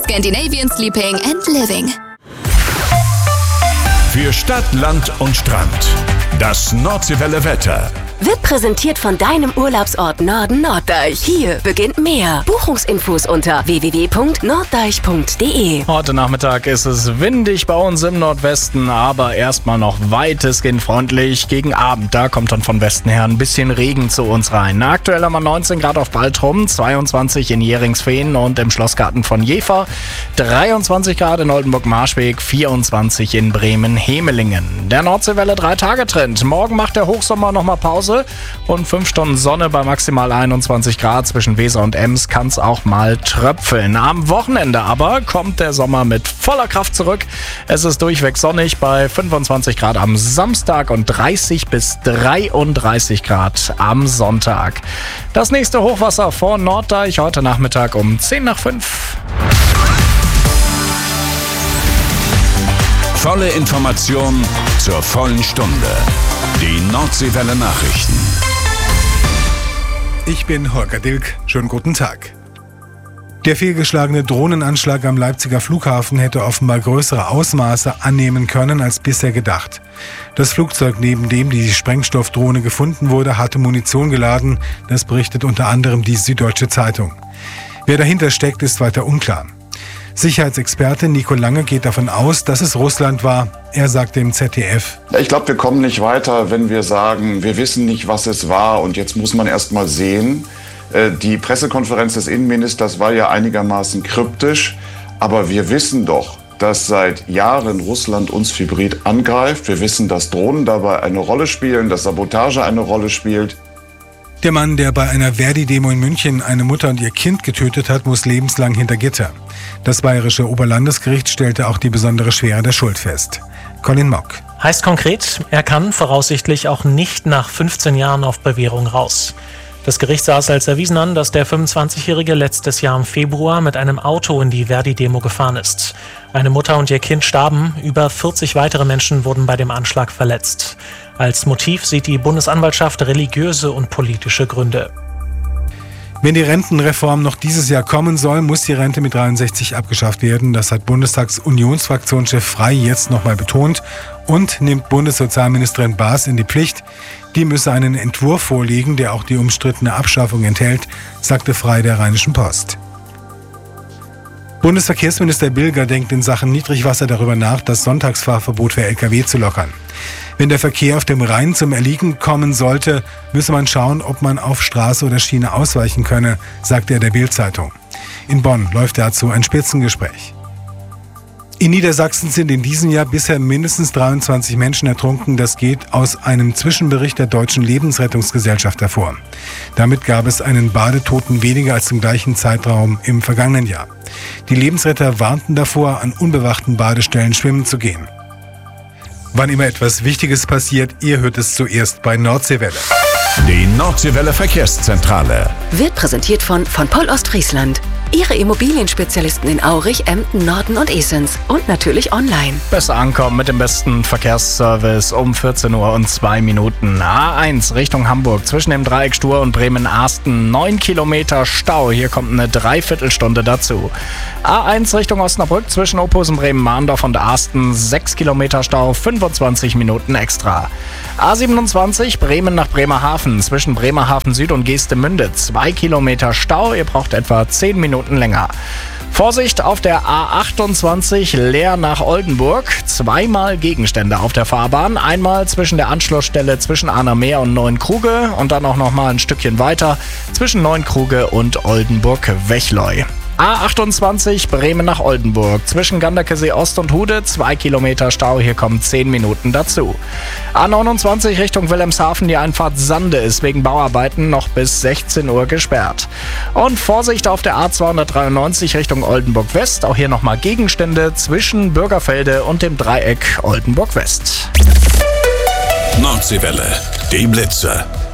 Scandinavian Sleeping and Living. Für Stadt, Land und Strand. Das Nordseewelle Wetter. Wird präsentiert von deinem Urlaubsort Norden Norddeich. Hier beginnt mehr. Buchungsinfos unter www.norddeich.de. Heute Nachmittag ist es windig bei uns im Nordwesten, aber erstmal noch weitestgehend freundlich. Gegen Abend, da kommt dann von Westen her ein bisschen Regen zu uns rein. Aktuell haben wir 19 Grad auf Baltrum, 22 in Jeringsfehn und im Schlossgarten von Jever, 23 Grad in Oldenburg-Marschweg, 24 in Bremen-Hemelingen. Der Nordseewelle 3-Tage-Trend. Morgen macht der Hochsommer nochmal Pause. Und 5 Stunden Sonne bei maximal 21 Grad. Zwischen Weser und Ems kann es auch mal tröpfeln. Am Wochenende aber kommt der Sommer mit voller Kraft zurück. Es ist durchweg sonnig bei 25 Grad am Samstag und 30 bis 33 Grad am Sonntag. Das nächste Hochwasser vor Norddeich heute Nachmittag um 10:05. Volle Information zur vollen Stunde. Die Nordseewelle Nachrichten. Ich bin Holger Dilk. Schönen guten Tag. Der fehlgeschlagene Drohnenanschlag am Leipziger Flughafen hätte offenbar größere Ausmaße annehmen können als bisher gedacht. Das Flugzeug, neben dem die Sprengstoffdrohne gefunden wurde, hatte Munition geladen. Das berichtet unter anderem die Süddeutsche Zeitung. Wer dahinter steckt, ist weiter unklar. Sicherheitsexperte Nico Lange geht davon aus, dass es Russland war. Er sagt dem ZDF: Ich glaube, wir kommen nicht weiter, wenn wir sagen, wir wissen nicht, was es war und jetzt muss man erst mal sehen. Die Pressekonferenz des Innenministers war ja einigermaßen kryptisch, aber wir wissen doch, dass seit Jahren Russland uns hybrid angreift. Wir wissen, dass Drohnen dabei eine Rolle spielen, dass Sabotage eine Rolle spielt. Der Mann, der bei einer Verdi-Demo in München eine Mutter und ihr Kind getötet hat, muss lebenslang hinter Gitter. Das Bayerische Oberlandesgericht stellte auch die besondere Schwere der Schuld fest. Colin Mock. Heißt konkret, er kann voraussichtlich auch nicht nach 15 Jahren auf Bewährung raus. Das Gericht sah es als erwiesen an, dass der 25-Jährige letztes Jahr im Februar mit einem Auto in die Verdi-Demo gefahren ist. Eine Mutter und ihr Kind starben, über 40 weitere Menschen wurden bei dem Anschlag verletzt. Als Motiv sieht die Bundesanwaltschaft religiöse und politische Gründe. Wenn die Rentenreform noch dieses Jahr kommen soll, muss die Rente mit 63 abgeschafft werden. Das hat Bundestags-Unionsfraktionschef Frey jetzt nochmal betont und nimmt Bundessozialministerin Baas in die Pflicht. Die müsse einen Entwurf vorlegen, der auch die umstrittene Abschaffung enthält, sagte Frey der Rheinischen Post. Bundesverkehrsminister Bilger denkt in Sachen Niedrigwasser darüber nach, das Sonntagsfahrverbot für Lkw zu lockern. Wenn der Verkehr auf dem Rhein zum Erliegen kommen sollte, müsse man schauen, ob man auf Straße oder Schiene ausweichen könne, sagte er der Bild-Zeitung. In Bonn läuft dazu ein Spitzengespräch. In Niedersachsen sind in diesem Jahr bisher mindestens 23 Menschen ertrunken. Das geht aus einem Zwischenbericht der Deutschen Lebensrettungsgesellschaft hervor. Damit gab es einen Badetoten weniger als im gleichen Zeitraum im vergangenen Jahr. Die Lebensretter warnten davor, an unbewachten Badestellen schwimmen zu gehen. Wann immer etwas Wichtiges passiert, ihr hört es zuerst bei Nordseewelle. Die Nordseewelle Verkehrszentrale Wird präsentiert von Poll Ostfriesland. Ihre Immobilienspezialisten in Aurich, Emden, Norden und Esens. Und natürlich online. Besser ankommen mit dem besten Verkehrsservice um 14 Uhr und 2 Minuten. A1 Richtung Hamburg zwischen dem Dreieck Stur und Bremen-Arsten. 9 Kilometer Stau. Hier kommt eine Dreiviertelstunde dazu. A1 Richtung Osnabrück zwischen Opus und Bremen-Mahndorf und Arsten. 6 Kilometer Stau, 25 Minuten extra. A27 Bremen nach Bremerhaven zwischen Bremerhaven Süd und Geestemünde. 2 Kilometer Stau. Ihr braucht etwa 10 Minuten länger. Vorsicht auf der A28 Leer nach Oldenburg. Zweimal Gegenstände auf der Fahrbahn. Einmal zwischen der Anschlussstelle zwischen Ahnermeer und Neuenkruge und dann auch nochmal ein Stückchen weiter zwischen Neuenkruge und Oldenburg-Wechleu. A28 Bremen nach Oldenburg zwischen Ganderkesee Ost und Hude, 2 Kilometer Stau, hier kommen 10 Minuten dazu. A29 Richtung Wilhelmshaven, die Einfahrt Sande ist wegen Bauarbeiten noch bis 16 Uhr gesperrt. Und Vorsicht auf der A293 Richtung Oldenburg West, auch hier nochmal Gegenstände zwischen Bürgerfelde und dem Dreieck Oldenburg West. Nordseewelle, die Blitze.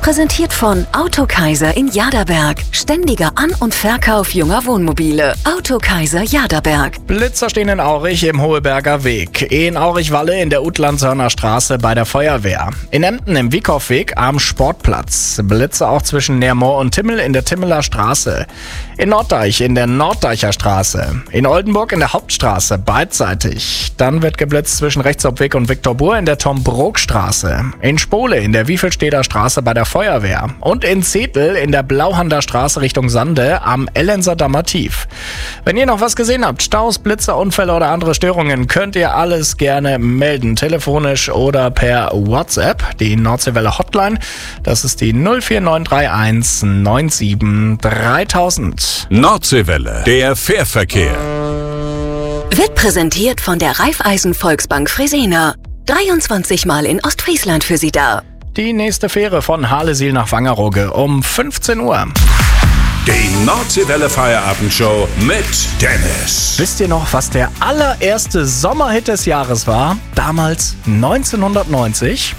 präsentiert von Autokaiser in Jaderberg. Ständiger An- und Verkauf junger Wohnmobile. Autokaiser Jaderberg. Blitzer stehen in Aurich im Hoheberger Weg. In Aurich-Walle in der Utlandshörner Straße bei der Feuerwehr. In Emden im Wieckhoffweg am Sportplatz. Blitze auch zwischen Nermoor und Timmel in der Timmeler Straße. In Norddeich in der Norddeicher Straße. In Oldenburg in der Hauptstraße beidseitig. Dann wird geblitzt zwischen Rechtshauptweg und Viktorbur in der Tom-Brok-Straße. In Spole in der Wiefelsteder Straße bei der Feuerwehr. Und in Zetel in der Blauhander Straße Richtung Sande am Ellenser Dammer Tief. Wenn ihr noch was gesehen habt, Staus, Blitze, Unfälle oder andere Störungen, könnt ihr alles gerne melden. Telefonisch oder per WhatsApp. Die Nordseewelle Hotline, das ist die 04931 97 3000. Nordseewelle, der Fährverkehr. Wird präsentiert von der Raiffeisen Volksbank Fresenier. 23 Mal in Ostfriesland für Sie da. Die nächste Fähre von Harlesiel nach Wangerooge um 15 Uhr. Die Nordseewelle Feierabendshow mit Dennis. Wisst ihr noch, was der allererste Sommerhit des Jahres war? Damals 1990.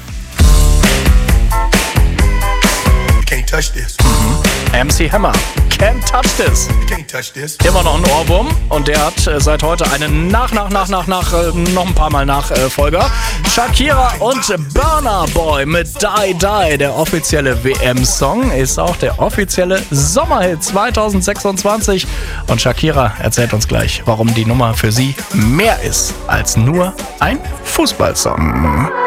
Can't touch this. MC Hammer. Can't touch this. Can't touch this. Immer noch ein Ohrwurm und der hat seit heute einen noch ein paar Mal Nachfolger. Shakira und Burna Boy mit Die Die. Der offizielle WM-Song ist auch der offizielle Sommerhit 2026. Und Shakira erzählt uns gleich, warum die Nummer für sie mehr ist als nur ein Fußballsong.